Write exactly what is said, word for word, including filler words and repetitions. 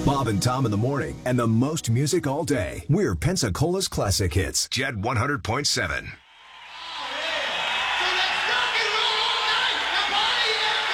Bob and Tom in the morning, and the most music all day. We're Pensacola's Classic Hits. Jet one hundred point seven.